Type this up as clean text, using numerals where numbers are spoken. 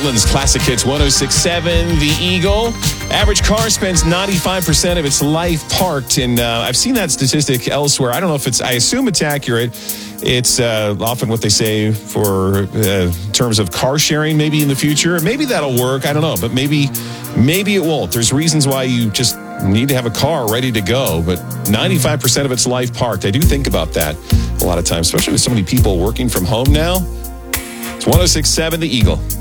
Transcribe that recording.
Portland's Classic Hits 106.7, The Eagle. Average car spends 95% of its life parked. And I've seen that statistic elsewhere. I don't know if I assume it's accurate. It's often what they say for terms of car sharing maybe in the future. Maybe that'll work. I don't know. But maybe it won't. There's reasons why you just need to have a car ready to go. But 95% of its life parked. I do think about that a lot of times, especially with so many people working from home now. It's 106.7 The Eagle.